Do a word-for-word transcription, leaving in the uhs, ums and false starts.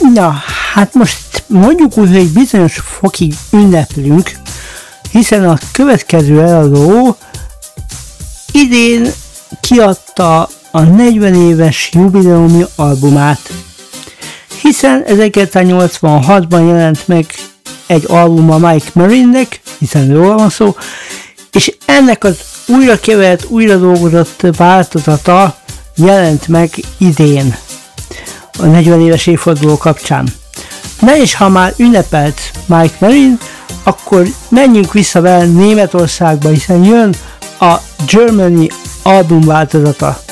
Na, hát most mondjuk úgy, hogy bizonyos fokig ünneplünk, hiszen a következő eladó idén kiadta a negyven éves jubileumi albumát, hiszen ezerkilencszáznyolcvanhatban jelent meg egy albuma Mike Marinnek, hiszen róla van szó, és ennek az újra kevert, újra dolgozott változata jelent meg idén, a negyven éves évforduló kapcsán. Na és ha már ünnepelt Mike Marin, akkor menjünk vissza vele Németországba, hiszen jön a Germany album változata.